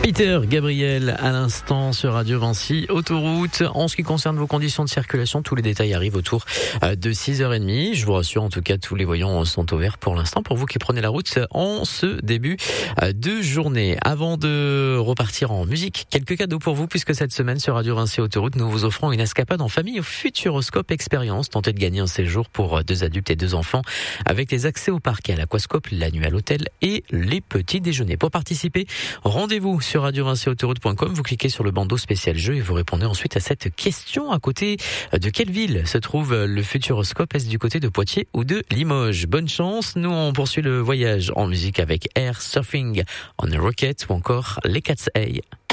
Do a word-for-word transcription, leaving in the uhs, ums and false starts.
Peter Gabriel à l'instant sur Radio Vinci Autoroute. En ce qui concerne vos conditions de circulation, tous les détails arrivent autour de six heures trente. Je vous rassure, en tout cas, tous les voyants sont ouverts pour l'instant pour vous qui prenez la route en ce début de journée. Avant de repartir en musique, quelques cadeaux pour vous puisque cette semaine sur Radio Vinci Autoroute, nous vous offrons une escapade en famille au Futuroscope Expérience. Tentez de gagner un séjour pour deux adultes et deux enfants avec les accès au parc et à l'aquascope, la nuit à l'hôtel et les petits déjeuners. Pour participer, rendez-vous sur radio vinci autoroute point com. Vous cliquez sur le bandeau spécial jeu et vous répondez ensuite à cette question. À côté de quelle ville se trouve le Futuroscope? Est-ce du côté de Poitiers ou de Limoges? Bonne chance. Nous, on poursuit le voyage en musique avec Air Surfing on a Rocket ou encore les Cat's Eye.